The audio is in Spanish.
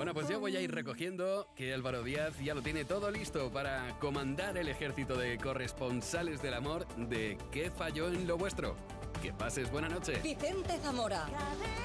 Bueno, pues yo voy a ir recogiendo que Álvaro Díaz ya lo tiene todo listo para comandar el ejército de corresponsales del amor de ¿Qué falló en lo vuestro? Que pases buena noche. Vicente Zamora.